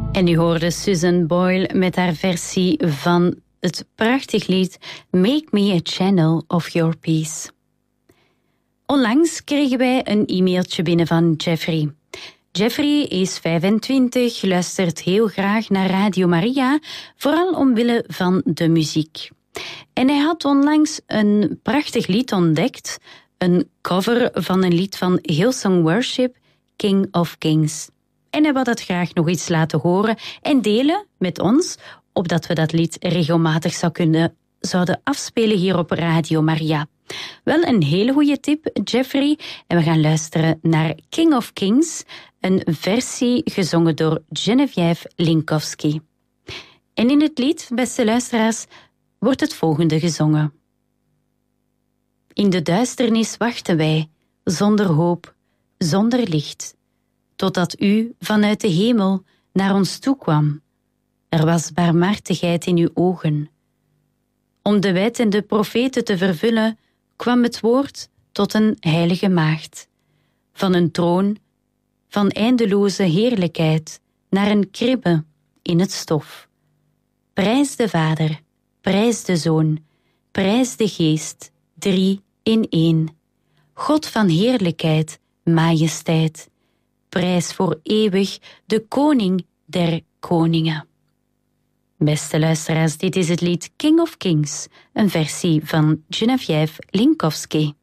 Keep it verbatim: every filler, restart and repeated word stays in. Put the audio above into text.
En u hoorde Susan Boyle met haar versie van het prachtig lied Make Me a Channel of Your Peace. Onlangs kregen wij een e-mailtje binnen van Jeffrey. Jeffrey is vijfentwintig, luistert heel graag naar Radio Maria, vooral omwille van de muziek. En hij had onlangs een prachtig lied ontdekt, een cover van een lied van Hillsong Worship, King of Kings. En hij wil dat graag nog eens laten horen en delen met ons, opdat we dat lied regelmatig zou kunnen, zouden afspelen hier op Radio Maria. Wel een hele goede tip, Jeffrey. En we gaan luisteren naar King of Kings, een versie gezongen door Geneviève Linkowski. En in het lied, beste luisteraars, wordt het volgende gezongen. In de duisternis wachten wij, zonder hoop, zonder licht, totdat u vanuit de hemel naar ons toekwam. Er was barmhartigheid in uw ogen. Om de wet en de profeten te vervullen, kwam het woord tot een heilige maagd. Van een troon, van eindeloze heerlijkheid, naar een kribbe in het stof. Prijs de Vader, prijs de Zoon, prijs de Geest, drie in één. God van heerlijkheid, majesteit. Prijs voor eeuwig de koning der koningen. Beste luisteraars, dit is het lied King of Kings, een versie van Geneviève Linkowski.